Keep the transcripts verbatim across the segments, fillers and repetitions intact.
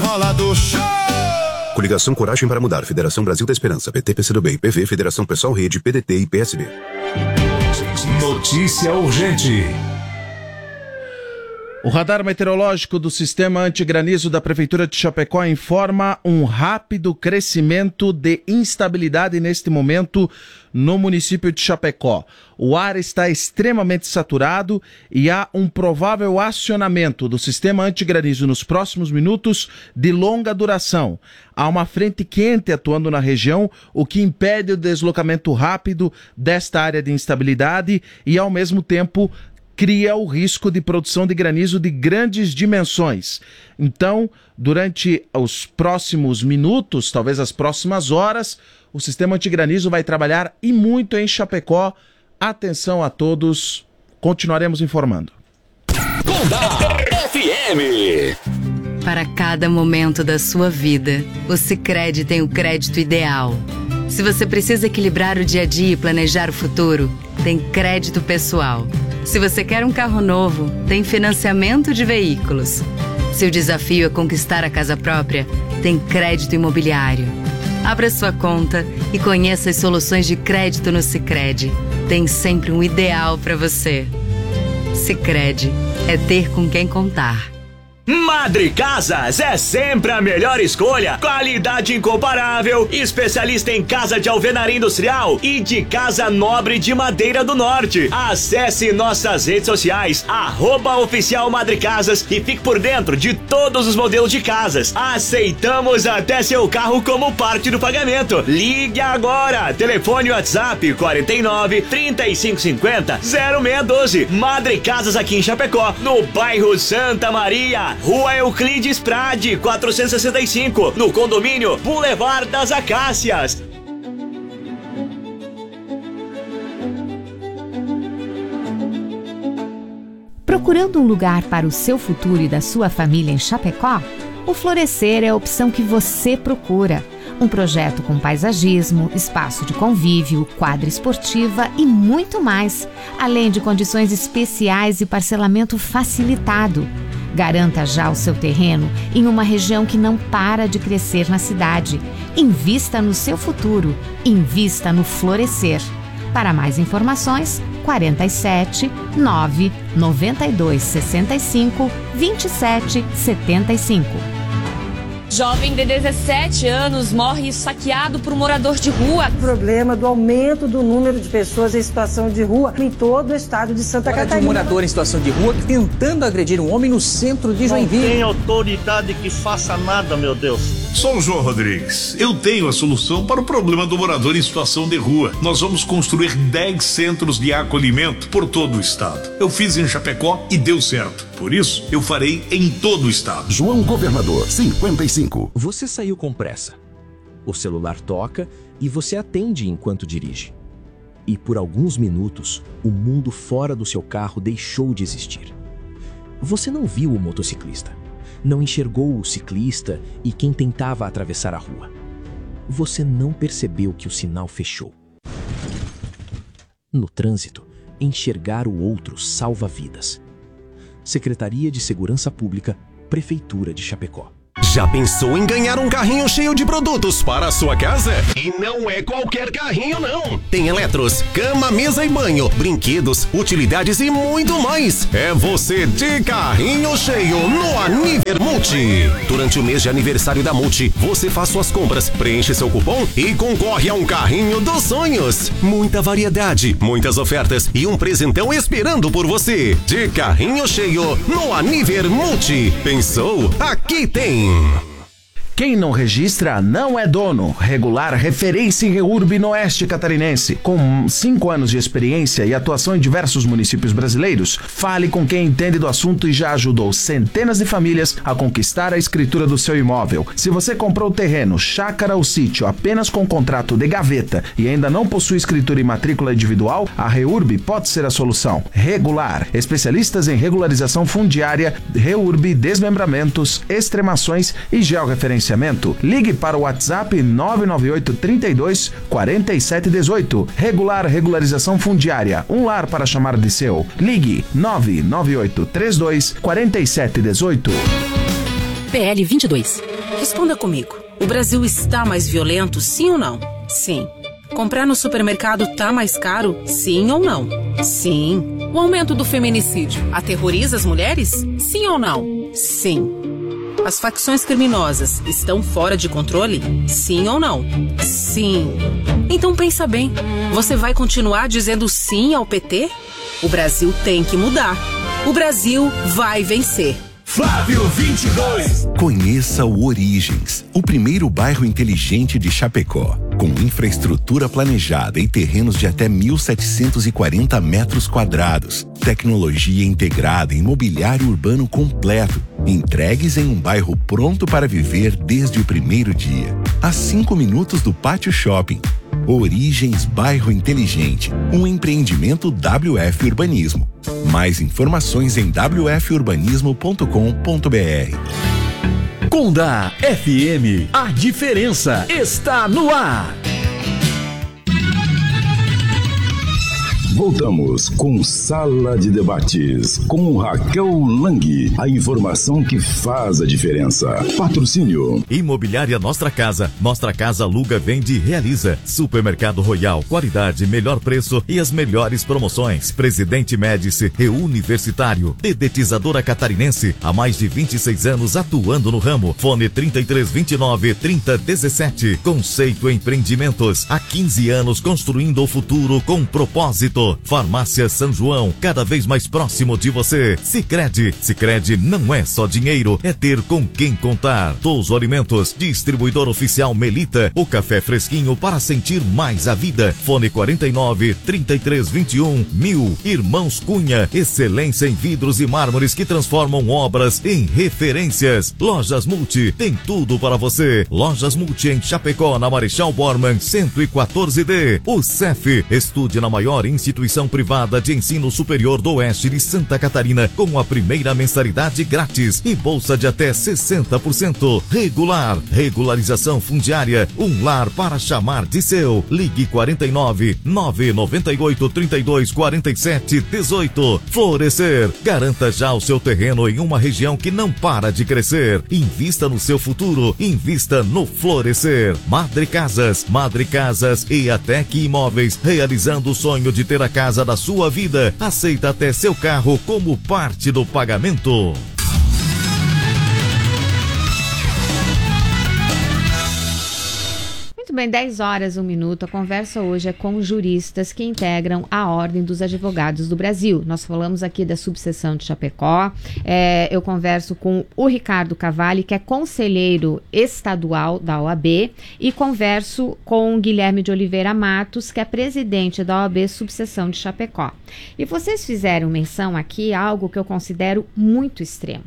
bola do show. Coligação Coragem para Mudar, Federação Brasil da Esperança, P T, P C do B, I P V, Federação Pessoal Rede, P D T e P S B. Notícia urgente. O radar meteorológico do Sistema Antigranizo da Prefeitura de Chapecó informa um rápido crescimento de instabilidade neste momento no município de Chapecó. O ar está extremamente saturado e há um provável acionamento do Sistema Antigranizo nos próximos minutos de longa duração. Há uma frente quente atuando na região, o que impede o deslocamento rápido desta área de instabilidade e, ao mesmo tempo, cria o risco de produção de granizo de grandes dimensões. Então, durante os próximos minutos, talvez as próximas horas, o sistema antigranizo vai trabalhar e muito em Chapecó. Atenção a todos, continuaremos informando. Condá F M. Para cada momento da sua vida, o Sicredi tem o crédito ideal. Se você precisa equilibrar o dia a dia e planejar o futuro, tem crédito pessoal. Se você quer um carro novo, tem financiamento de veículos. Se o desafio é conquistar a casa própria, tem crédito imobiliário. Abra sua conta e conheça as soluções de crédito no Sicredi. Tem sempre um ideal para você. Sicredi é ter com quem contar. Madre Casas é sempre a melhor escolha. Qualidade incomparável, especialista em casa de alvenaria industrial e de casa nobre de Madeira do Norte. Acesse nossas redes sociais, arroba oficial Madre Casas, e fique por dentro de todos os modelos de casas. Aceitamos até seu carro como parte do pagamento. Ligue agora, telefone WhatsApp quarenta e nove, trinta e cinco cinquenta, zero seis doze. Madre Casas aqui em Chapecó, no bairro Santa Maria, Rua Euclides Prade, quatrocentos e sessenta e cinco, no condomínio Boulevard das Acácias. Procurando um lugar para o seu futuro e da sua família em Chapecó? O Florescer é a opção que você procura. Um projeto com paisagismo, espaço de convívio, quadra esportiva e muito mais, além de condições especiais e parcelamento facilitado. Garanta já o seu terreno em uma região que não para de crescer na cidade. Invista no seu futuro. Invista no Florescer. Para mais informações, quarenta e sete, nove, noventa e dois, sessenta e cinco, vinte e sete, setenta e cinco. Jovem de dezessete anos morre saqueado por um morador de rua. O problema do aumento do número de pessoas em situação de rua em todo o estado de Santa Catarina. De um morador em situação de rua tentando agredir um homem no centro de Joinville. Não tem autoridade que faça nada, meu Deus. Sou o João Rodrigues. Eu tenho a solução para o problema do morador em situação de rua. Nós vamos construir dez centros de acolhimento por todo o estado. Eu fiz em Chapecó e deu certo. Por isso, eu farei em todo o estado. João Governador, cinquenta e cinco. Você saiu com pressa. O celular toca e você atende enquanto dirige. E por alguns minutos, o mundo fora do seu carro deixou de existir. Você não viu o motociclista, não enxergou o ciclista e quem tentava atravessar a rua. Você não percebeu que o sinal fechou. No trânsito, enxergar o outro salva vidas. Secretaria de Segurança Pública, Prefeitura de Chapecó. Já pensou em ganhar um carrinho cheio de produtos para a sua casa? E não é qualquer carrinho, não. Tem eletros, cama, mesa e banho, brinquedos, utilidades e muito mais. É você de carrinho cheio no Aniver Multi. Durante o mês de aniversário da Multi, você faz suas compras, preenche seu cupom e concorre a um carrinho dos sonhos. Muita variedade, muitas ofertas e um presentão esperando por você. De carrinho cheio no Aniver Multi. Pensou? Aqui tem. Quem não registra não é dono. Regular referência em REURB no Oeste Catarinense. Com cinco anos de experiência e atuação em diversos municípios brasileiros, fale com quem entende do assunto e já ajudou centenas de famílias a conquistar a escritura do seu imóvel. Se você comprou terreno, chácara ou sítio apenas com contrato de gaveta e ainda não possui escritura e matrícula individual, a REURB pode ser a solução. Regular, especialistas em regularização fundiária, REURB, desmembramentos, extremações e georreferenciamento. Ligue para o WhatsApp nove nove oito, trinta e dois, quarenta e sete dezoito. Regular Regularização Fundiária, um lar para chamar de seu. Ligue nove nove oito, trinta e dois, quarenta e sete dezoito. P L vinte e dois. Responda comigo. O Brasil está mais violento, sim ou não? Sim. Comprar no supermercado tá mais caro, sim ou não? Sim. O aumento do feminicídio aterroriza as mulheres? Sim ou não? Sim. As facções criminosas estão fora de controle? Sim ou não? Sim. Então pensa bem, você vai continuar dizendo sim ao P T? O Brasil tem que mudar. O Brasil vai vencer. Flávio vinte e dois. Conheça o Origens, o primeiro bairro inteligente de Chapecó, com infraestrutura planejada e terrenos de até mil setecentos e quarenta metros quadrados, tecnologia integrada e mobiliário urbano completo, entregues em um bairro pronto para viver desde o primeiro dia, a cinco minutos do Pátio Shopping. Origens Bairro Inteligente, um empreendimento W F Urbanismo. Mais informações em w f urbanismo ponto com ponto b r. Conda F M, a diferença está no ar. Voltamos com Sala de Debates, com Raquel Lang, a informação que faz a diferença. Patrocínio. Imobiliária Nostra Casa. Nostra Casa aluga, vende e realiza. Supermercado Royal, qualidade, melhor preço e as melhores promoções. Presidente Médici e Universitário. Dedetizadora Catarinense, há mais de vinte e seis anos atuando no ramo. Fone trinta e três, vinte e nove, trinta, dezessete. Conceito Empreendimentos, há quinze anos construindo o futuro com propósito. Farmácia São João, cada vez mais próximo de você. Sicredi, Sicredi não é só dinheiro, é ter com quem contar. Touso Alimentos, distribuidor oficial Melita, o café fresquinho para sentir mais a vida. Fone quarenta e nove, trinta e três, vinte e um, mil. Irmãos Cunha, excelência em vidros e mármores que transformam obras em referências. Lojas Multi, tem tudo para você. Lojas Multi em Chapecó, na Marechal Bormann, cento e quatorze D. O C E F, estude na maior instituição privada de ensino superior do oeste de Santa Catarina, com a primeira mensalidade grátis e bolsa de até sessenta por cento. Regular, regularização fundiária, um lar para chamar de seu. Ligue quarenta e nove, nove nove oito, trinta e dois, quarenta e sete, dezoito. Florescer, garanta já o seu terreno em uma região que não para de crescer. Invista no seu futuro, invista no Florescer. Madre Casas, Madre Casas e Atec Imóveis, realizando o sonho de ter a casa da sua vida. Aceita até seu carro como parte do pagamento. Muito bem, dez horas, um minuto. A conversa hoje é com juristas que integram a Ordem dos Advogados do Brasil. Nós falamos aqui da subseção de Chapecó. É, eu converso com o Ricardo Cavalli, que é conselheiro estadual da O A B, e converso com o Guilherme de Oliveira Matos, que é presidente da O A B subseção de Chapecó. E vocês fizeram menção aqui a algo que eu considero muito extremo.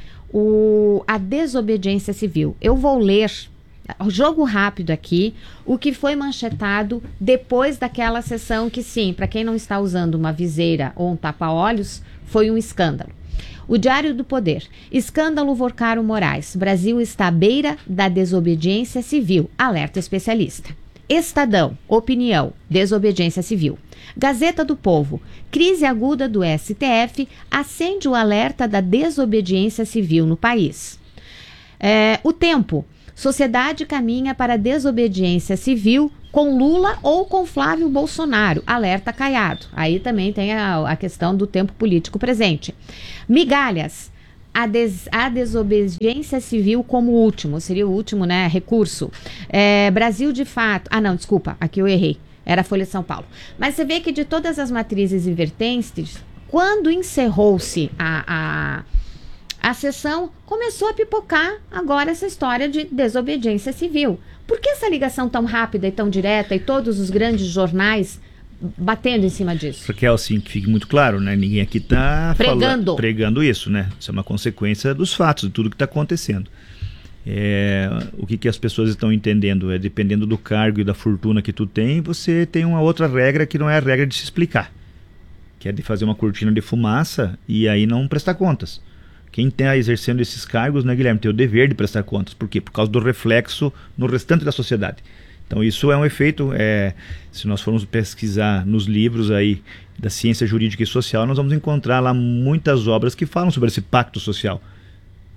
O, a desobediência civil. Eu vou ler... Jogo rápido aqui, o que foi manchetado depois daquela sessão que, sim, para quem não está usando uma viseira ou um tapa-olhos, foi um escândalo. O Diário do Poder. Escândalo Vorcaro Moraes. Brasil está à beira da desobediência civil. Alerta especialista. Estadão. Opinião. Desobediência civil. Gazeta do Povo. Crise aguda do S T F acende o alerta da desobediência civil no país. É, o Tempo. Sociedade caminha para a desobediência civil com Lula ou com Flávio Bolsonaro. Alerta Caiado. Aí também tem a, a questão do tempo político presente. Migalhas. A, des, a desobediência civil como último. Seria o último, né? Recurso. É, Brasil de fato. Ah, não, desculpa. Aqui eu errei. Era a Folha de São Paulo. Mas você vê que de todas as matrizes e vertentes, quando encerrou-se a... a A sessão começou a pipocar agora essa história de desobediência civil. Por que essa ligação tão rápida e tão direta e todos os grandes jornais batendo em cima disso? Porque é assim, que fique muito claro, né? Ninguém aqui está pregando. pregando isso, né? Isso é uma consequência dos fatos, de tudo que está acontecendo. É, o que, que as pessoas estão entendendo é, dependendo do cargo e da fortuna que tu tem, você tem uma outra regra que não é a regra de se explicar, que é de fazer uma cortina de fumaça e aí não prestar contas. Quem está exercendo esses cargos, né, Guilherme, tem o dever de prestar contas. Por quê? Por causa do reflexo no restante da sociedade. Então isso é um efeito, é, se nós formos pesquisar nos livros aí da ciência jurídica e social, nós vamos encontrar lá muitas obras que falam sobre esse pacto social.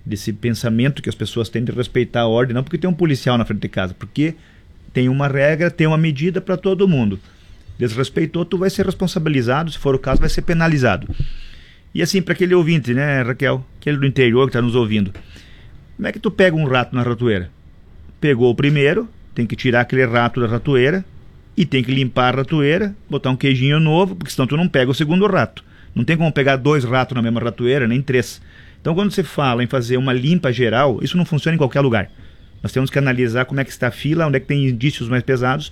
desse pensamento que as pessoas têm de respeitar a ordem, não porque tem um policial na frente de casa, porque tem uma regra, tem uma medida para todo mundo. Desrespeitou, tu vai ser responsabilizado, se for o caso, vai ser penalizado. E assim, para aquele ouvinte, né, Raquel, aquele do interior que está nos ouvindo, como é que tu pega um rato na ratoeira? Pegou o primeiro, tem que tirar aquele rato da ratoeira e tem que limpar a ratoeira, botar um queijinho novo, porque senão tu não pega o segundo rato. Não tem como pegar dois ratos na mesma ratoeira, nem três. Então, quando você fala em fazer uma limpa geral, isso não funciona em qualquer lugar. Nós temos que analisar como é que está a fila, onde é que tem indícios mais pesados.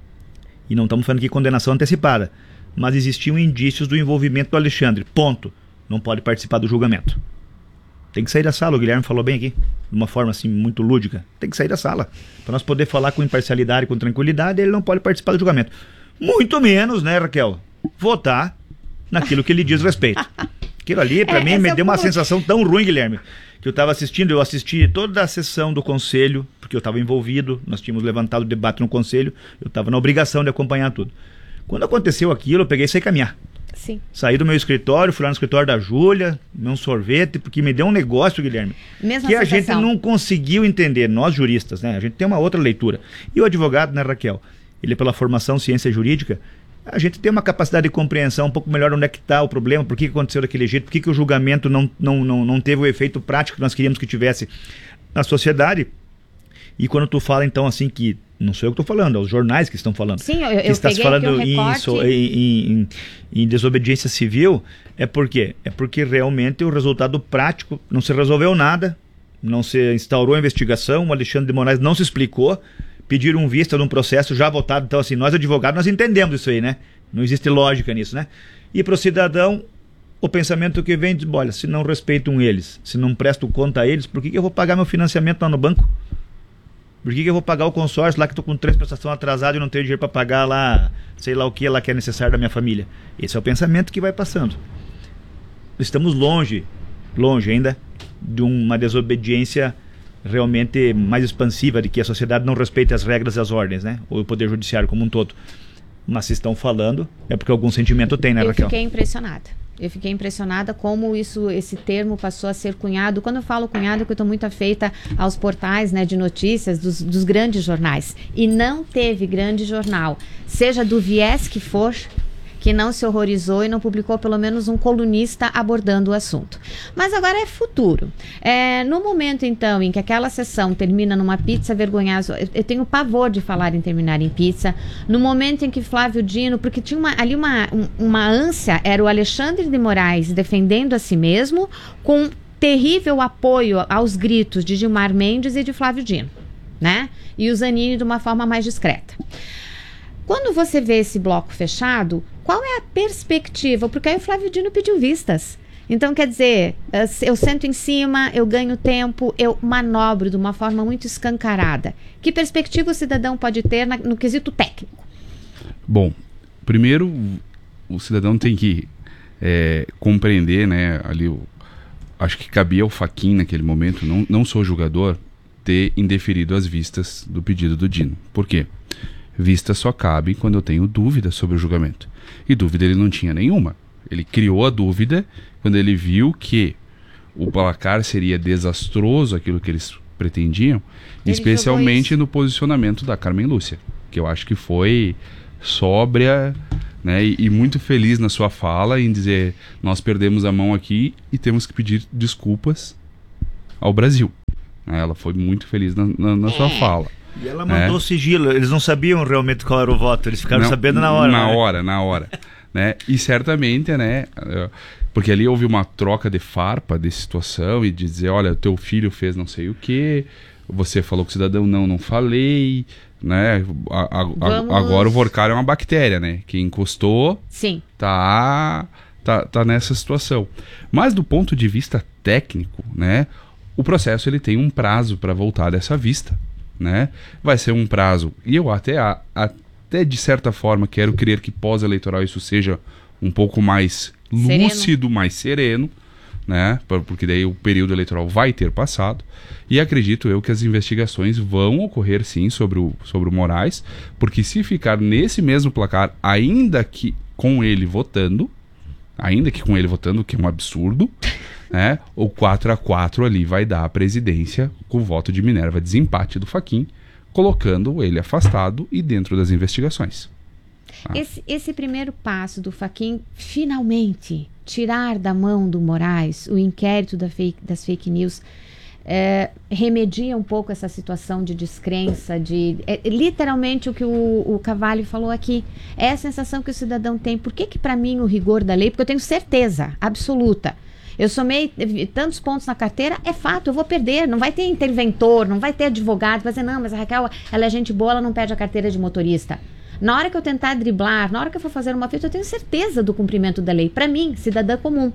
E não estamos falando aqui de condenação antecipada. Mas existiam indícios do envolvimento do Alexandre. Ponto. Não pode participar do julgamento. Tem que sair da sala, o Guilherme falou bem aqui. De uma forma assim, muito lúdica. Tem que sair da sala. Para nós poder falar com imparcialidade, com tranquilidade, ele não pode participar do julgamento. Muito menos, né, Raquel? Votar naquilo que ele diz respeito. Aquilo ali, para é, mim, me deu uma sensação tão ruim, Guilherme, que eu estava assistindo, eu assisti toda a sessão do conselho, porque eu estava envolvido, nós tínhamos levantado o debate no conselho, eu estava na obrigação de acompanhar tudo. Quando aconteceu aquilo, eu peguei e saí caminhar. Sim. Saí do meu escritório, fui lá no escritório da Júlia, meu sorvete, porque me deu um negócio, Guilherme, Mesma que sensação. A gente não conseguiu entender, nós juristas, né? A gente tem uma outra leitura. E o advogado, né, Raquel? Ele, pela formação ciência jurídica, a gente tem uma capacidade de compreensão um pouco melhor onde é que está o problema, por que aconteceu daquele jeito, por que, que o julgamento não, não, não, não teve o efeito prático que nós queríamos que tivesse na sociedade. E quando tu fala, então, assim, que não sou eu que estou falando, é os jornais que estão falando. Sim, eu, eu que estás peguei falando aqui um em, so, em, em, em desobediência civil, é por quê? É porque realmente o resultado prático não se resolveu nada, não se instaurou a investigação, o Alexandre de Moraes não se explicou, pediram vista de um processo já votado. Então, assim, nós advogados, nós entendemos isso aí, né? Não existe lógica nisso, né? E para o cidadão, o pensamento que vem diz, olha, se não respeitam eles, se não presto conta a eles, por que, que eu vou pagar meu financiamento lá no banco? Por que, que eu vou pagar o consórcio lá que estou com três prestações atrasadas e não tenho dinheiro para pagar lá, sei lá o que lá que é necessário da minha família? Esse é o pensamento que vai passando. Estamos longe, longe ainda, de uma desobediência realmente mais expansiva, de que a sociedade não respeita as regras e as ordens, né? Ou o Poder Judiciário como um todo. Mas se estão falando, é porque algum sentimento tem, né, Raquel? Eu fiquei impressionada. Eu fiquei impressionada como isso, esse termo passou a ser cunhado. Quando eu falo cunhado, é que eu estou muito afeita aos portais, né, de notícias dos, dos grandes jornais. E não teve grande jornal, seja do viés que for, que não se horrorizou e não publicou pelo menos um colunista abordando o assunto. Mas agora é futuro. É, no momento, então, em que aquela sessão termina numa pizza vergonhosa, eu, eu tenho pavor de falar em terminar em pizza, no momento em que Flávio Dino, porque tinha uma, ali uma, um, uma ânsia, era o Alexandre de Moraes defendendo a si mesmo, com terrível apoio aos gritos de Gilmar Mendes e de Flávio Dino, né? E o Zanini de uma forma mais discreta. Quando você vê esse bloco fechado, qual é a perspectiva? Porque aí o Flávio Dino pediu vistas. Então, quer dizer, eu sento em cima, eu ganho tempo, eu manobro de uma forma muito escancarada. Que perspectiva o cidadão pode ter na, no quesito técnico? Bom, primeiro, o cidadão tem que é, compreender, né, ali, o, acho que cabia ao Fachin naquele momento, não, não sou julgador, ter indeferido as vistas do pedido do Dino. Por quê? Vista só cabe quando eu tenho dúvida sobre o julgamento. E dúvida ele não tinha nenhuma. Ele criou a dúvida quando ele viu que o placar seria desastroso, aquilo que eles pretendiam, ele especialmente no posicionamento da Carmen Lúcia, que eu acho que foi sóbria, né, e, e muito feliz na sua fala em dizer, nós perdemos a mão aqui e temos que pedir desculpas ao Brasil. Ela foi muito feliz na, na, na sua fala. E ela mandou é. sigilo, eles não sabiam realmente qual era o voto, eles ficaram não, sabendo na hora. Na né? hora, na hora. Né? E certamente, né, porque ali houve uma troca de farpa de situação e de dizer, olha, teu filho fez não sei o que, você falou com o cidadão, não, não falei, né? A, a, Vamos... Agora o Vorcar é uma bactéria, né? Que encostou, Sim. Tá, tá, tá nessa situação. Mas do ponto de vista técnico, né, o processo ele tem um prazo para voltar dessa vista. Né? Vai ser um prazo, e eu até, até de certa forma quero crer que pós-eleitoral isso seja um pouco mais lúcido, sereno. mais sereno, né? Porque daí o período eleitoral vai ter passado, e acredito eu que as investigações vão ocorrer sim sobre o, sobre o Moraes, porque se ficar nesse mesmo placar, ainda que com ele votando, ainda que com ele votando, que é um absurdo, né? O quatro a quatro ali vai dar a presidência com o voto de Minerva, desempate do Fachin, colocando ele afastado e dentro das investigações. Ah. Esse, esse primeiro passo do Fachin, finalmente, tirar da mão do Moraes o inquérito da fake, das fake news, é, remedia um pouco essa situação de descrença, de é, literalmente o que o, o Cavalli falou aqui, é a sensação que o cidadão tem. Por que que para mim o rigor da lei, porque eu tenho certeza absoluta, eu somei tantos pontos na carteira, é fato, eu vou perder, não vai ter interventor, não vai ter advogado, vai dizer, não, mas a Raquel, ela é gente boa, ela não perde a carteira de motorista. Na hora que eu tentar driblar, na hora que eu for fazer uma fita, eu tenho certeza do cumprimento da lei, para mim, cidadã comum.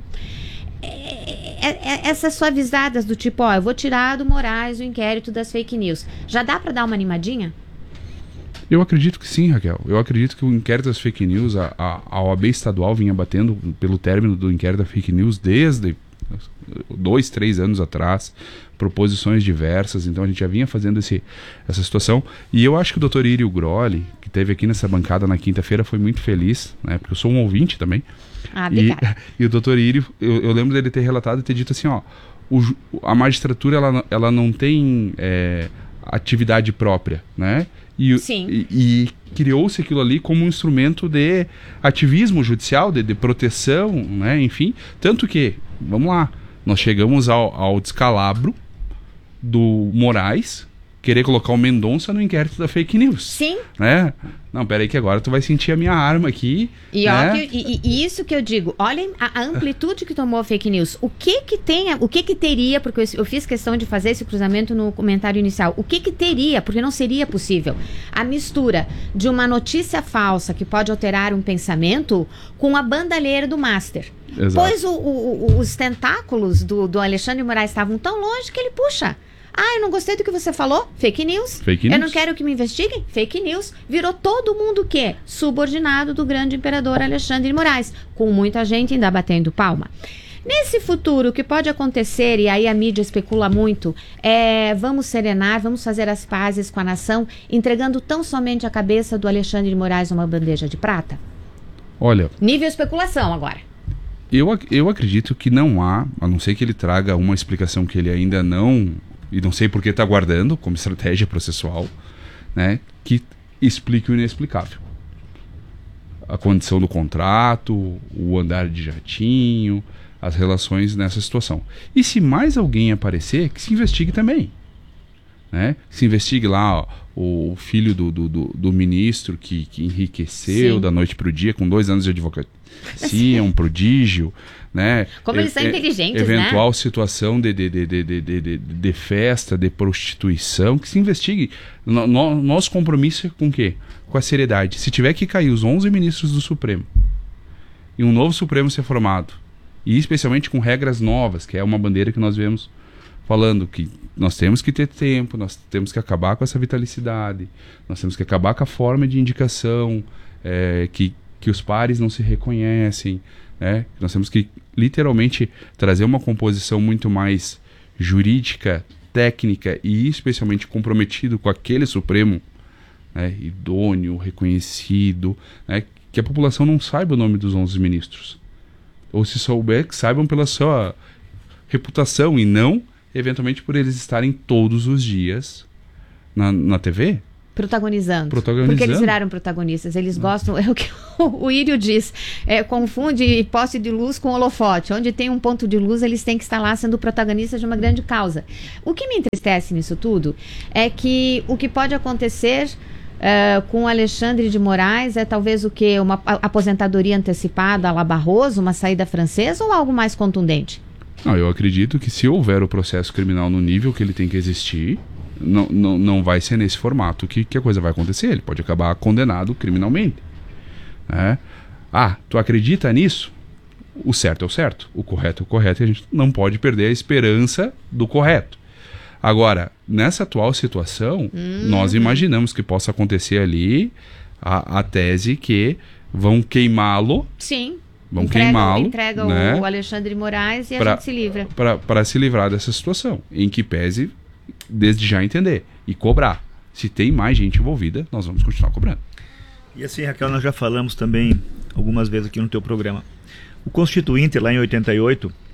É, é, essas suavizadas do tipo, ó, eu vou tirar do Moraes o inquérito das fake news, já dá para dar uma animadinha? Eu acredito que sim, Raquel. Eu acredito que o inquérito das fake news, a, a, a O A B estadual vinha batendo pelo término do inquérito da fake news desde dois, três anos atrás, proposições diversas, então a gente já vinha fazendo esse, essa situação, e eu acho que o doutor Írio Grolli, que esteve aqui nessa bancada na quinta-feira, foi muito feliz, né, porque eu sou um ouvinte também. Ah, obrigada. E, e o doutor Írio, eu, eu lembro dele ter relatado e ter dito assim, ó, o, a magistratura, ela, ela não tem é, atividade própria, né? E, Sim. e, e criou-se aquilo ali como um instrumento de ativismo judicial, de, de proteção, né? Enfim, tanto que, vamos lá, nós chegamos ao, ao descalabro do Moraes querer colocar o Mendonça no inquérito da fake news. Sim. Né? Não, peraí que agora tu vai sentir a minha arma aqui. E, né? ó, que, e, e isso que eu digo, olhem a, a amplitude que tomou a fake news. O que que tem, o que que teria, porque eu, eu fiz questão de fazer esse cruzamento no comentário inicial, o que que teria, porque não seria possível, a mistura de uma notícia falsa que pode alterar um pensamento com a bandalheira do Master. Exato. Pois o, o, os tentáculos do, do Alexandre de Moraes estavam tão longe que ele puxa. Ah, eu não gostei do que você falou? Fake news. Fake eu news. não quero que me investiguem? Fake news. Virou todo mundo o quê? Subordinado do grande imperador Alexandre de Moraes, com muita gente ainda batendo palma. Nesse futuro, o que pode acontecer, e aí a mídia especula muito, é vamos serenar, vamos fazer as pazes com a nação, entregando tão somente a cabeça do Alexandre de Moraes numa bandeja de prata? Olha... Nível especulação agora. Eu, eu acredito que não há, a não ser que ele traga uma explicação que ele ainda não... e não sei por que está guardando como estratégia processual, né, que explique o inexplicável. A condição do contrato, o andar de jatinho, as relações nessa situação. E se mais alguém aparecer, que se investigue também. Né? Que se investigue lá ó, o filho do, do, do, do ministro que, que enriqueceu Sim. da noite para o dia com dois anos de advocacia, um prodígio. Né? Como eles são e, inteligentes, eventual né? situação de, de, de, de, de, de, de festa, de prostituição, que se investigue. No, no, nosso compromisso é com o quê? Com a seriedade. Se tiver que cair os onze ministros do Supremo e um novo Supremo ser formado, e especialmente com regras novas, que é uma bandeira que nós vemos falando que nós temos que ter tempo, nós temos que acabar com essa vitalicidade, nós temos que acabar com a forma de indicação, é, que, que os pares não se reconhecem, né? Nós temos que literalmente trazer uma composição muito mais jurídica, técnica e especialmente comprometido com aquele Supremo, né? Idôneo, reconhecido, né? Que a população não saiba o nome dos onze ministros, ou se souber, que saibam pela sua reputação e não eventualmente por eles estarem todos os dias na, na T V. Protagonizando. Protagonizando. Porque eles viraram protagonistas. Eles gostam, é o que o Írio diz, é, confunde poste de luz com holofote. Onde tem um ponto de luz, eles têm que estar lá sendo protagonistas de uma grande causa. O que me entristece nisso tudo é que o que pode acontecer uh, com o Alexandre de Moraes é talvez o quê? Uma aposentadoria antecipada à la Barroso, uma saída francesa ou algo mais contundente? Não, eu acredito que se houver o processo criminal no nível que ele tem que existir, não, não, não vai ser nesse formato que, que a coisa vai acontecer. Ele pode acabar condenado criminalmente. Né? Ah, tu acredita nisso? O certo é o certo, o correto é o correto, e a gente não pode perder a esperança do correto. Agora, nessa atual situação, uhum. nós imaginamos que possa acontecer ali a, a tese que vão queimá-lo. Sim. Vão queimá-lo. Entrega né, o Alexandre de Moraes e pra, a gente se livra. Para se livrar dessa situação, em que pese, desde já entender e cobrar. Se tem mais gente envolvida, nós vamos continuar cobrando. E assim, Raquel, nós já falamos também algumas vezes aqui no teu programa. O Constituinte, lá em oitenta e oito,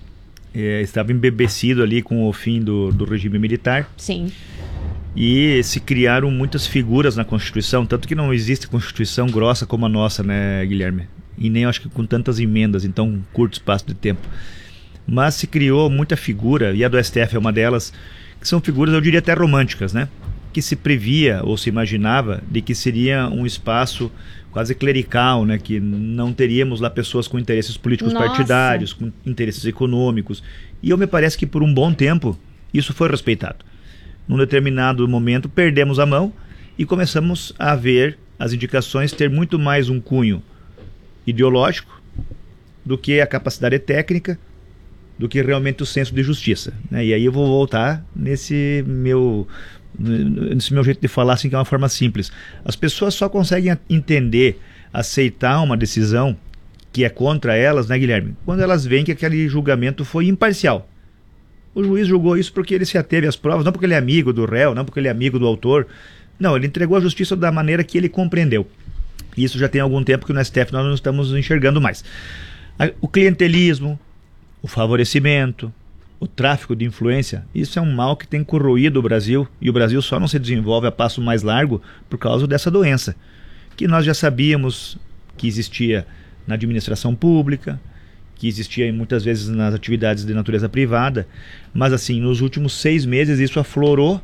é, estava embebecido ali com o fim do, do regime militar. Sim. E se criaram muitas figuras na Constituição, tanto que não existe Constituição grossa como a nossa, né, Guilherme? E nem acho que com tantas emendas em tão curto espaço de tempo. Mas se criou muita figura, e a do S T F é uma delas, que são figuras, eu diria até românticas, né? Que se previa ou se imaginava de que seria um espaço quase clerical, né? Que não teríamos lá pessoas com interesses políticos Nossa. partidários, com interesses econômicos. E eu me parece que por um bom tempo isso foi respeitado. Num determinado momento perdemos a mão e começamos a ver as indicações ter muito mais um cunho ideológico do que a capacidade técnica, do que realmente o senso de justiça, né? E aí eu vou voltar nesse meu, nesse meu jeito de falar, assim, que é uma forma simples. As pessoas só conseguem entender, aceitar uma decisão que é contra elas, né, Guilherme? Quando elas veem que aquele julgamento foi imparcial. O juiz julgou isso porque ele se ateve às provas, não porque ele é amigo do réu, não porque ele é amigo do autor. Não, ele entregou a justiça da maneira que ele compreendeu. Isso já tem algum tempo que no S T F nós não estamos enxergando mais. O clientelismo, o favorecimento, o tráfico de influência, isso é um mal que tem corroído o Brasil, e o Brasil só não se desenvolve a passo mais largo por causa dessa doença, que nós já sabíamos que existia na administração pública, que existia muitas vezes nas atividades de natureza privada, mas assim, nos últimos seis meses isso aflorou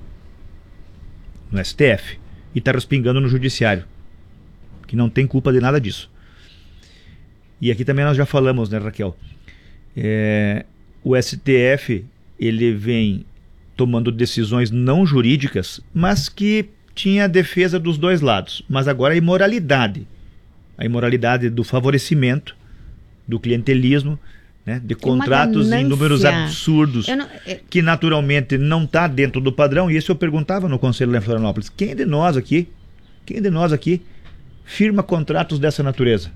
no S T F e está respingando no judiciário, que não tem culpa de nada disso. E aqui também nós já falamos, né, Raquel? É, o S T F, ele vem tomando decisões não jurídicas, mas que tinha a defesa dos dois lados. Mas agora a imoralidade, a imoralidade do favorecimento, do clientelismo, né, de contratos em números absurdos, não, é... que naturalmente não está dentro do padrão. E isso eu perguntava no Conselho lá em Florianópolis: quem de nós aqui, quem de nós aqui firma contratos dessa natureza?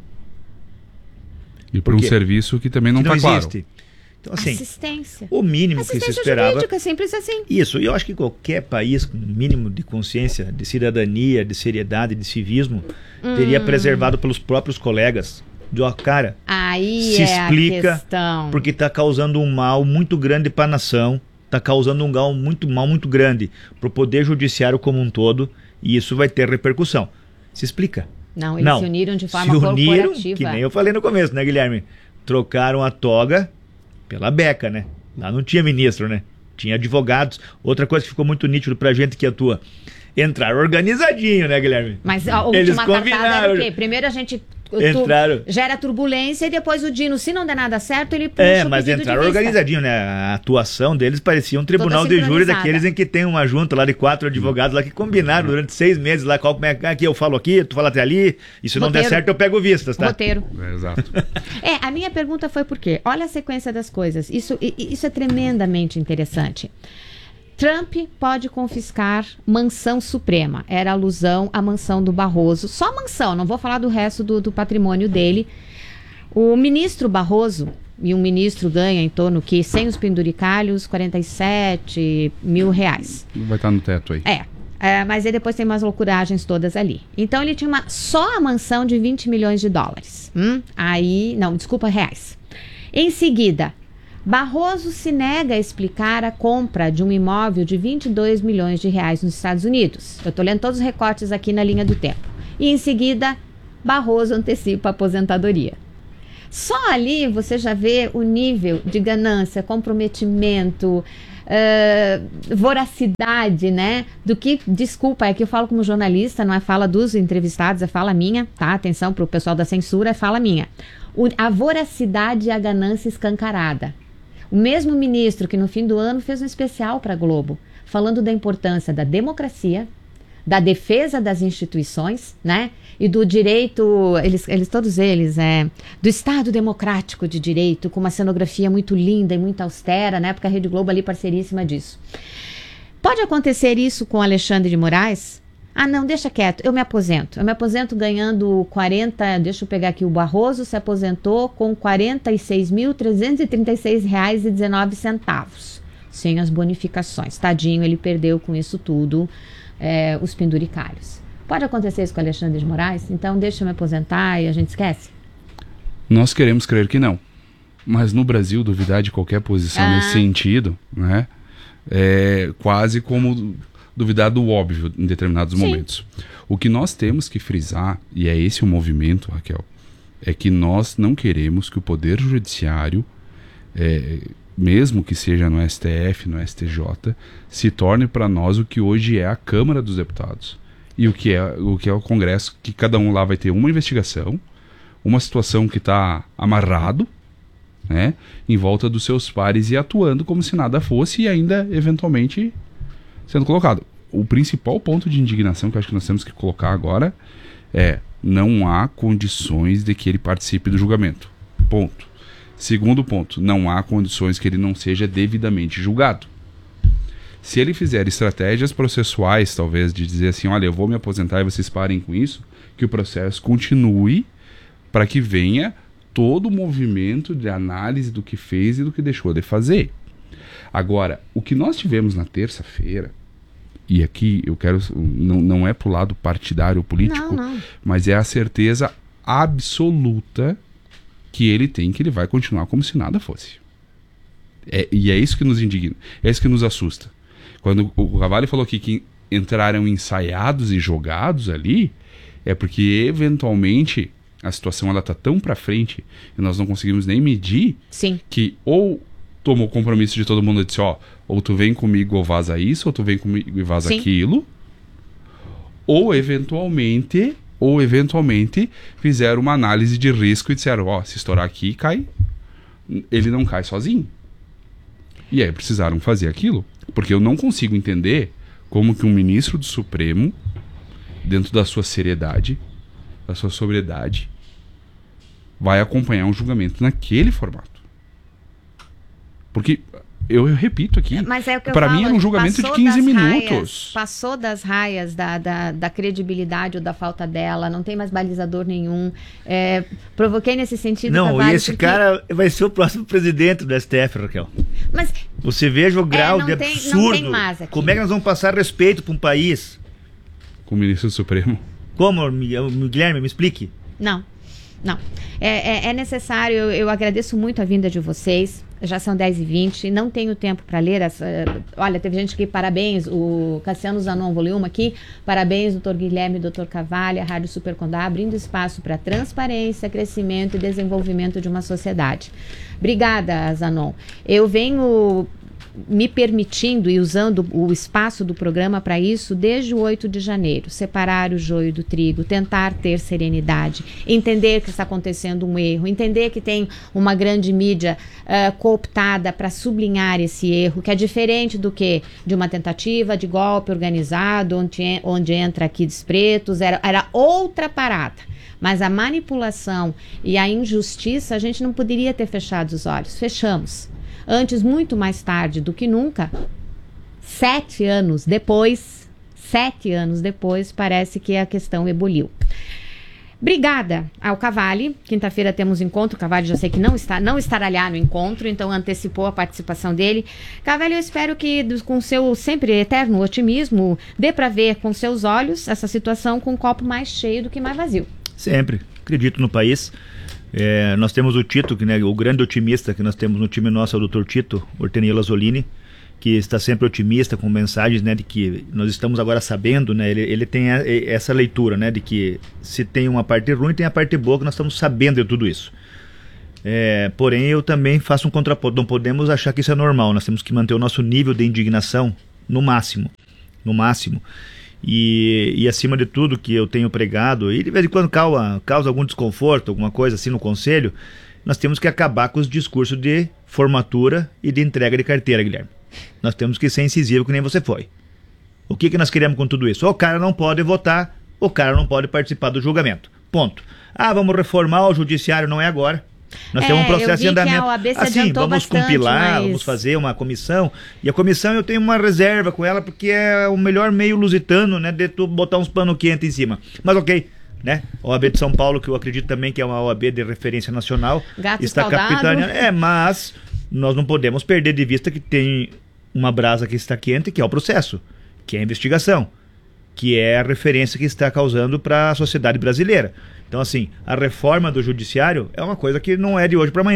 E por um serviço que também não está claro. Existe. Então, assim, assistência. O mínimo assistência que se esperava. Jurídica, simples assim. Isso, e eu acho que qualquer país com mínimo de consciência, de cidadania, de seriedade, de civismo, hum. teria preservado pelos próprios colegas. De, ó, cara, aí se é explica, a questão. Porque está causando um mal muito grande para a nação, está causando um mal muito, mal muito grande para o Poder Judiciário como um todo, e isso vai ter repercussão. Se explica. Não, eles Não. se uniram de forma se uniram, corporativa. Que nem eu falei no começo, né, Guilherme? Trocaram a toga pela beca, né? Lá não tinha ministro, né? Tinha advogados. Outra coisa que ficou muito nítido pra gente que atua: entrar organizadinho, né, Guilherme? Mas a Eles última combinaram. cartada era o quê? Primeiro a gente entraram. gera turbulência e depois o Dino, se não der nada certo, ele puxa É, o mas pedido entraram de vista. organizadinho, né? A atuação deles parecia um tribunal de júri daqueles em que tem uma junta lá de quatro advogados lá que combinaram durante seis meses lá, qual, como é, aqui eu falo aqui, tu fala até ali, e se não Roteiro. der certo eu pego vistas, tá? Roteiro. É, exato. É, a minha pergunta foi por quê? Olha a sequência das coisas. Isso, isso é tremendamente interessante. Trump pode confiscar mansão suprema. Era alusão à mansão do Barroso. Só mansão, não vou falar do resto do, do patrimônio dele. O ministro Barroso, e um ministro ganha em torno que, sem os penduricalhos, quarenta e sete mil reais. Vai estar no teto aí. É. É, mas aí depois tem umas loucuragens todas ali. Então ele tinha uma, só a mansão de vinte milhões de dólares. Hum? Aí, não, desculpa, reais. Em seguida, Barroso se nega a explicar a compra de um imóvel de vinte e dois milhões de reais nos Estados Unidos. Eu estou lendo todos os recortes aqui na linha do tempo. E em seguida, Barroso antecipa a aposentadoria. Só ali você já vê o nível de ganância, comprometimento, uh, voracidade, né? Do que, desculpa, é que eu falo como jornalista, não é fala dos entrevistados, é fala minha, tá? Atenção para o pessoal da censura, é fala minha. O, a voracidade e a ganância escancarada. O mesmo ministro que no fim do ano fez um especial para a Globo, falando da importância da democracia, da defesa das instituições, né? E do direito, eles, eles todos eles, é, do Estado Democrático de Direito, com uma cenografia muito linda e muito austera, né? Porque a Rede Globo ali parceiríssima disso. Pode acontecer isso com Alexandre de Moraes? Ah, não, deixa quieto, eu me aposento. Eu me aposento ganhando quarenta, deixa eu pegar aqui, o Barroso se aposentou com quarenta e seis mil trezentos e trinta e seis reais e dezenove centavos, sem as bonificações. Tadinho, ele perdeu com isso tudo é, os penduricalhos. Pode acontecer isso com Alexandre de Moraes? Então deixa eu me aposentar e a gente esquece? Nós queremos crer que não. Mas no Brasil, duvidar de qualquer posição Ah. nesse sentido, né? É quase como duvidar do óbvio em determinados Sim. momentos. O que nós temos que frisar, e é esse o movimento, Raquel, é que nós não queremos que o Poder Judiciário, é, mesmo que seja no S T F, no S T J, se torne para nós o que hoje é a Câmara dos Deputados. E o que é o, que é o Congresso, que cada um lá vai ter uma investigação, uma situação que está amarrado, né, em volta dos seus pares e atuando como se nada fosse e ainda, eventualmente, sendo colocado. O principal ponto de indignação que eu acho que nós temos que colocar agora é: não há condições de que ele participe do julgamento. Ponto. Segundo ponto, não há condições que ele não seja devidamente julgado. Se ele fizer estratégias processuais, talvez, de dizer assim, olha, eu vou me aposentar e vocês parem com isso, que o processo continue para que venha todo o movimento de análise do que fez e do que deixou de fazer. Agora, o que nós tivemos na terça-feira, e aqui eu quero, não, não é pro lado partidário ou político, Não, não. mas é a certeza absoluta que ele tem que ele vai continuar como se nada fosse. É, e é isso que nos indigna, é isso que nos assusta. Quando o Cavalli falou aqui que entraram ensaiados e jogados ali, é porque eventualmente a situação ela tá tão para frente e nós não conseguimos nem medir. Sim. Que ou tomou o compromisso de todo mundo e disse, ó, ou tu vem comigo ou vaza isso, ou tu vem comigo e vaza Sim. aquilo, ou eventualmente, ou eventualmente fizeram uma análise de risco e disseram, ó, se estourar aqui, cai, ele não cai sozinho. E aí precisaram fazer aquilo, porque eu não consigo entender como que um ministro do Supremo, dentro da sua seriedade, da sua sobriedade, vai acompanhar um julgamento naquele formato. Porque, eu, eu repito aqui, Mas é o que eu para falo, mim era um julgamento de passou quinze das minutos. raias, passou das raias da, da, da credibilidade ou da falta dela, não tem mais balizador nenhum. É, provoquei nesse sentido. Não, Cavalli, e esse porque- cara vai ser o próximo presidente do S T F, Raquel. Mas Você veja o grau não de tem- não absurdo. tem mais aqui. Como é que nós vamos passar respeito para um país? Com o ministro do Supremo. Como, Guilherme, me explique. Não, não. É, é, é necessário, eu, eu agradeço muito a vinda de vocês. Já são dez e vinte, não tenho tempo para ler. As, uh, olha, teve gente que parabéns, o Cassiano Zanon Volume aqui, parabéns, doutor Guilherme e doutor Cavalli, a Rádio Supercondá, abrindo espaço para transparência, crescimento e desenvolvimento de uma sociedade. Obrigada, Zanon. Eu venho me permitindo e usando o espaço do programa para isso desde o oito de janeiro, separar o joio do trigo, tentar ter serenidade, entender que está acontecendo um erro, entender que tem uma grande mídia uh, cooptada para sublinhar esse erro, que é diferente do que de uma tentativa de golpe organizado, onde, onde entra aqui Pretos, era, era outra parada. Mas a manipulação e a injustiça, a gente não poderia ter fechado os olhos. Fechamos. Antes, muito mais tarde do que nunca, sete anos depois, sete anos depois, parece que a questão ebuliu. Obrigada ao Cavalli. Quinta-feira temos encontro. O Cavalli já sei que não está, não estará lá no encontro, então antecipou a participação dele. Cavalli, eu espero que com seu sempre eterno otimismo dê para ver com seus olhos essa situação com um copo mais cheio do que mais vazio. Sempre. Acredito no país. É, nós temos o Tito, que, né, o grande otimista que nós temos no time nosso é o doutor Tito Ortenio Lazzolini, que está sempre otimista com mensagens, né, de que nós estamos agora sabendo, né, ele, ele tem a, essa leitura, né, de que se tem uma parte ruim, tem a parte boa, que nós estamos sabendo de tudo isso. É, porém, eu também faço um contraponto, não podemos achar que isso é normal, nós temos que manter o nosso nível de indignação no máximo, no máximo. E, e acima de tudo que eu tenho pregado, e de vez em quando causa, causa algum desconforto, alguma coisa assim no conselho, nós temos que acabar com os discursos de formatura e de entrega de carteira, Guilherme. Nós temos que ser incisivo que nem você foi. O que, que nós queremos com tudo isso? O cara não pode votar, o cara não pode participar do julgamento. Ponto. Ah, vamos reformar o judiciário, não é agora. Nós É, temos um processo eu vi de andamento. que a O A B se assim, adiantou vamos bastante, compilar, mas- vamos fazer uma comissão. E a comissão eu tenho uma reserva com ela, porque é o melhor meio lusitano, né, de tu botar uns pano quente em cima. Mas ok, né? A O A B de São Paulo, que eu acredito também que é uma O A B de referência nacional, Gato está escaldado. capitaneando. É, mas nós não podemos perder de vista que tem uma brasa que está quente, que é o processo, que é a investigação, que é a referência que está causando para a sociedade brasileira. Então, assim, a reforma do judiciário é uma coisa que não é de hoje para amanhã.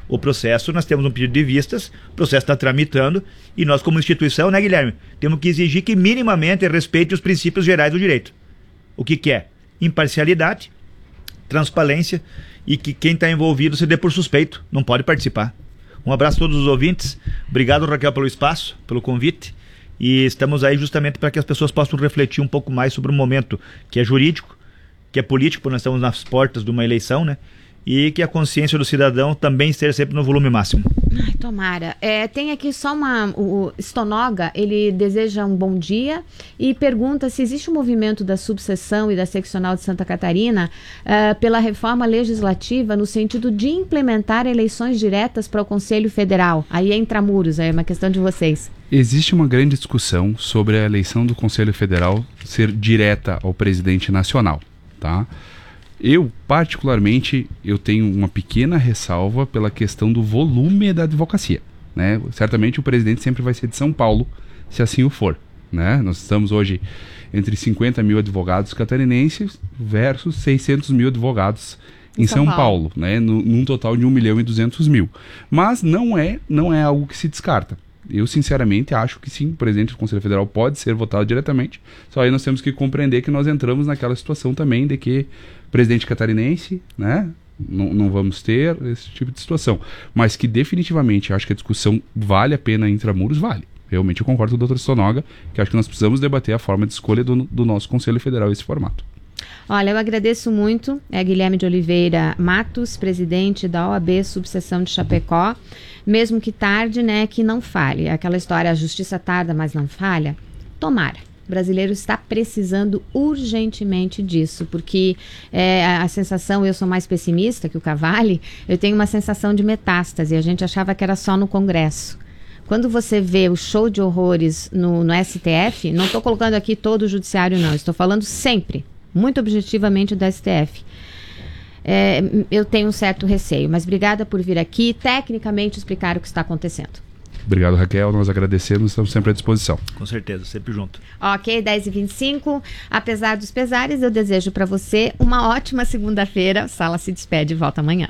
O processo, nós temos um pedido de vistas, o processo está tramitando e nós como instituição, né, Guilherme, temos que exigir que minimamente respeite os princípios gerais do direito. O que que é? Imparcialidade, transparência e que quem está envolvido se dê por suspeito, não pode participar. Um abraço a todos os ouvintes, obrigado Raquel pelo espaço, pelo convite e estamos aí justamente para que as pessoas possam refletir um pouco mais sobre um momento que é jurídico, que é político, porque nós estamos nas portas de uma eleição, né? E que a consciência do cidadão também esteja sempre no volume máximo. Ai, tomara. É, tem aqui só uma... O Stonoga, ele deseja um bom dia e pergunta se existe um movimento da subseção e da seccional de Santa Catarina uh, pela reforma legislativa no sentido de implementar eleições diretas para o Conselho Federal. Aí é intramuros, é uma questão de vocês. Existe uma grande discussão sobre a eleição do Conselho Federal ser direta ao presidente nacional, tá? Eu, particularmente, eu tenho uma pequena ressalva pela questão do volume da advocacia, né? Certamente o presidente sempre vai ser de São Paulo, se assim o for, né? Nós estamos hoje entre cinquenta mil advogados catarinenses versus seiscentos mil advogados em São, São Paulo, Paulo né? No, num total de um milhão e duzentos mil. Mas não é, não é algo que se descarta. Eu, sinceramente, acho que sim, o presidente do Conselho Federal pode ser votado diretamente, só aí nós temos que compreender que nós entramos naquela situação também de que presidente catarinense, né, não, não vamos ter esse tipo de situação, mas que definitivamente acho que a discussão vale a pena intramuros, vale. Realmente eu concordo com o doutor Stonoga, que acho que nós precisamos debater a forma de escolha do, do nosso Conselho Federal esse formato. Olha, eu agradeço muito, é Guilherme de Oliveira Matos, presidente da O A B Subseção de Chapecó, mesmo que tarde, né, que não falhe. Aquela história, a justiça tarda, mas não falha. Tomara. O brasileiro está precisando urgentemente disso, porque é, a sensação, eu sou mais pessimista que o Cavalli, eu tenho uma sensação de metástase, a gente achava que era só no Congresso. Quando você vê o show de horrores no, no S T F, não estou colocando aqui todo o judiciário não, estou falando sempre, muito objetivamente do S T F. É, eu tenho um certo receio, mas obrigada por vir aqui e tecnicamente explicar o que está acontecendo. Obrigado, Raquel, nós agradecemos, estamos sempre à disposição. Com certeza, sempre junto. Ok, dez e vinte e cinco, apesar dos pesares, eu desejo para você uma ótima segunda-feira. Sala se despede e volta amanhã.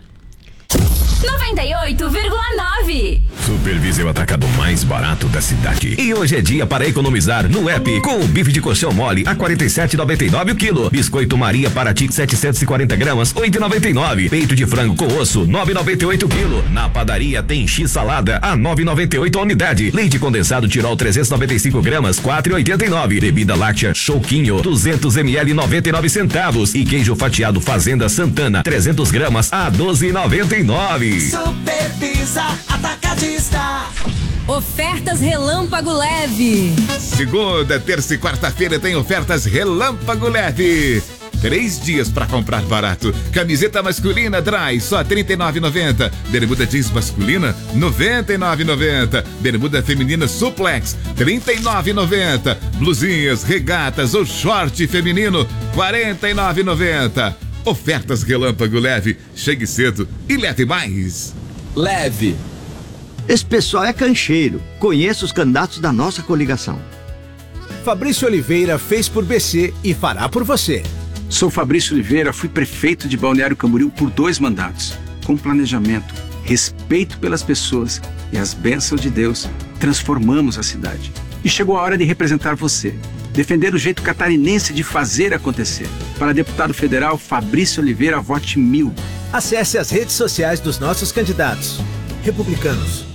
noventa e oito vírgula nove. Superviseu Atacado mais barato da cidade. E hoje é dia para economizar no app com o bife de colchão mole a quarenta e sete reais e noventa e nove centavos o quilo. Biscoito Maria Paraty setecentos e quarenta gramas, oito reais e noventa e nove centavos. Peito de frango com osso, nove reais e noventa e oito centavos o quilo. Na padaria tem X salada a nove reais e noventa e oito centavos a unidade. Leite condensado Tirol trezentos e noventa e cinco gramas, quatro reais e oitenta e nove centavos. Bebida láctea Chouquinho duzentos mililitros, noventa e nove centavos. E queijo fatiado Fazenda Santana trezentos gramas a doze reais e noventa e nove centavos. Supervisa Atacadista. Ofertas Relâmpago Leve. Segunda, terça e quarta-feira tem ofertas Relâmpago Leve. Três dias para comprar barato. Camiseta masculina Dry, só trinta e nove reais e noventa centavos. Bermuda jeans masculina, noventa e nove reais e noventa centavos. Bermuda feminina Suplex, trinta e nove reais e noventa centavos. Blusinhas, regatas ou short feminino, quarenta e nove reais e noventa centavos. Ofertas Relâmpago Leve. Chegue cedo e leve mais. Leve. Esse pessoal é cancheiro. Conheça os candidatos da nossa coligação. Fabrício Oliveira fez por B C e fará por você. Sou Fabrício Oliveira, fui prefeito de Balneário Camboriú por dois mandatos. Com planejamento, respeito pelas pessoas e as bênçãos de Deus, transformamos a cidade. E chegou a hora de representar você. Defender o jeito catarinense de fazer acontecer. Para deputado federal, Fabrício Oliveira, vote mil. Acesse as redes sociais dos nossos candidatos. Republicanos.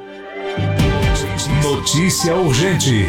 Notícia urgente.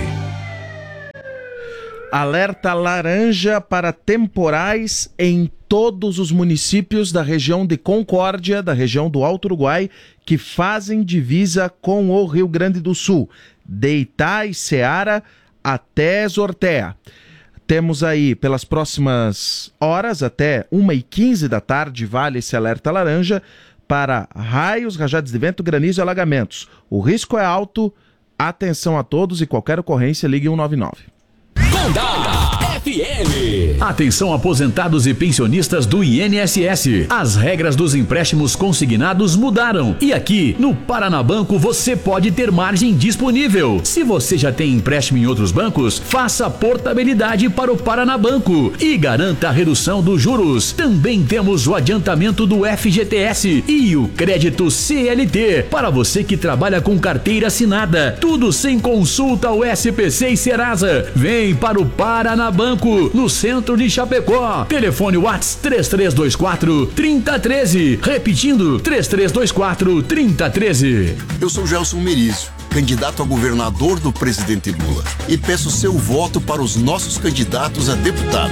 Alerta laranja para temporais em todos os municípios da região de Concórdia, da região do Alto Uruguai, que fazem divisa com o Rio Grande do Sul, de Itá e Ceará até Zortea. Temos aí, pelas próximas horas, até uma e quinze da tarde, vale esse alerta laranja para raios, rajadas de vento, granizo e alagamentos. O risco é alto, atenção a todos e qualquer ocorrência ligue um nove nove. Condá F F M. Atenção aposentados e pensionistas do I N S S. As regras dos empréstimos consignados mudaram e aqui no Paranabanco você pode ter margem disponível. Se você já tem empréstimo em outros bancos, faça portabilidade para o Paranabanco e garanta a redução dos juros. Também temos o adiantamento do F G T S e o crédito C L T para você que trabalha com carteira assinada. Tudo sem consulta ao S P C e Serasa. Vem para o Paranabanco, no centro de Chapecó. Telefone WhatsApp três três dois quatro, três zero um três. Repetindo, três três dois quatro, três zero um três. Eu sou Gelson Merizio, candidato a governador do presidente Lula, e peço seu voto para os nossos candidatos a deputado.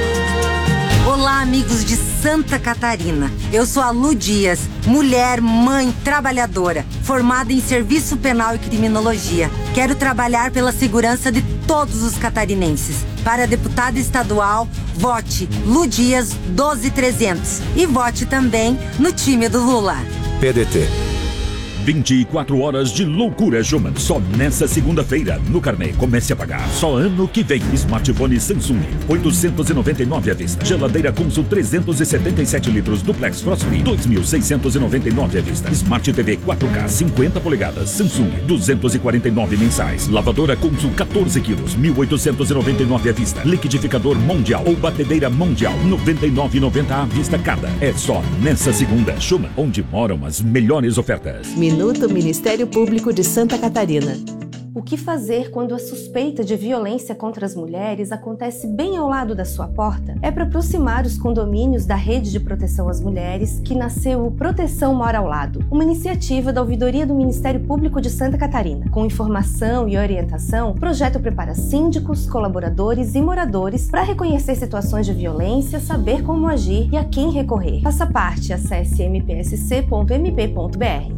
Olá, amigos de Santa Catarina. Eu sou a Lu Dias, mulher, mãe, trabalhadora, formada em Serviço Penal e Criminologia. Quero trabalhar pela segurança de todos os catarinenses. Para deputada estadual, vote Lu Dias doze mil trezentos e vote também no time do Lula. P D T. vinte e quatro horas de loucura, Schumann. Só nessa segunda-feira, no Carnê. Comece a pagar. Só ano que vem. Smartphone Samsung, oitocentos e noventa e nove à vista. Geladeira Consul trezentos e setenta e sete litros, Duplex Frost Free, dois mil seiscentos e noventa e nove à vista. Smart T V quatro K, cinquenta polegadas, Samsung, duzentos e quarenta e nove mensais. Lavadora Consul quatorze quilos, mil oitocentos e noventa e nove à vista. Liquidificador Mondial ou batedeira Mondial, noventa e nove e noventa à vista cada. É só nessa segunda. Schumann, onde moram as melhores ofertas. Minuto Ministério Público de Santa Catarina. O que fazer quando a suspeita de violência contra as mulheres acontece bem ao lado da sua porta? É para aproximar os condomínios da Rede de Proteção às Mulheres que nasceu o Proteção Mora ao Lado, uma iniciativa da Ouvidoria do Ministério Público de Santa Catarina. Com informação e orientação, o projeto prepara síndicos, colaboradores e moradores para reconhecer situações de violência, saber como agir e a quem recorrer. Faça parte, acesse m p s c ponto m p ponto b r.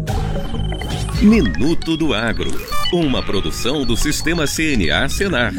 Minuto do Agro, uma produção do Sistema C N A Senar.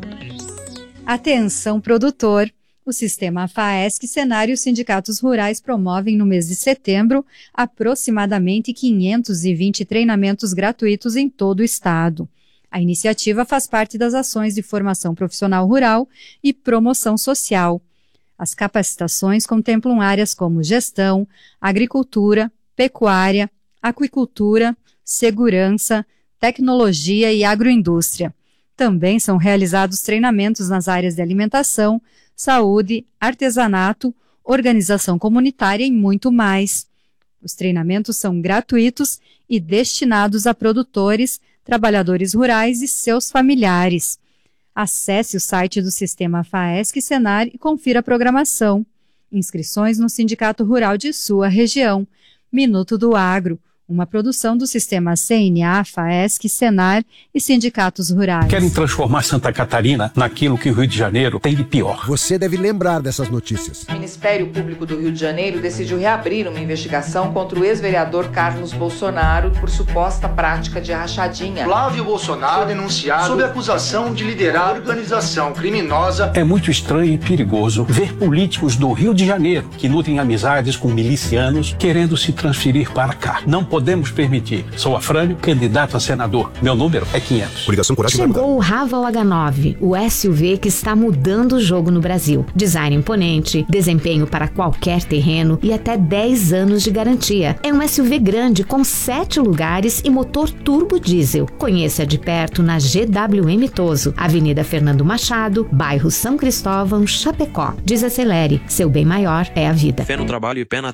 Atenção, produtor! O Sistema FAESC, Senar e os sindicatos rurais promovem no mês de setembro aproximadamente quinhentos e vinte treinamentos gratuitos em todo o estado. A iniciativa faz parte das ações de formação profissional rural e promoção social. As capacitações contemplam áreas como gestão, agricultura, pecuária, aquicultura, segurança, tecnologia e agroindústria. Também são realizados treinamentos nas áreas de alimentação, saúde, artesanato, organização comunitária e muito mais. Os treinamentos são gratuitos e destinados a produtores, trabalhadores rurais e seus familiares. Acesse o site do Sistema FAESC Senar e confira a programação. Inscrições no Sindicato Rural de sua região. Minuto do Agro, uma produção do Sistema C N A, FAESC, Senar e sindicatos rurais. Querem transformar Santa Catarina naquilo que o Rio de Janeiro tem de pior. Você deve lembrar dessas notícias. O Ministério Público do Rio de Janeiro decidiu reabrir uma investigação contra o ex-vereador Carlos Bolsonaro por suposta prática de rachadinha. Flávio Bolsonaro denunciado sob acusação de liderar organização criminosa. É muito estranho e perigoso ver políticos do Rio de Janeiro que nutrem amizades com milicianos querendo se transferir para cá. Não podemos permitir. Sou Afrânio, candidato a senador. Meu número é quinhentos. Obrigação, coragem, Chegou o Raval H nove, o S U V que está mudando o jogo no Brasil. Design imponente, desempenho para qualquer terreno e até dez anos de garantia. É um S U V grande com sete lugares e motor turbo diesel. Conheça de perto na G W M Toso, Avenida Fernando Machado, bairro São Cristóvão, Chapecó. Desacelere, seu bem maior é a vida. Fé no trabalho e pé na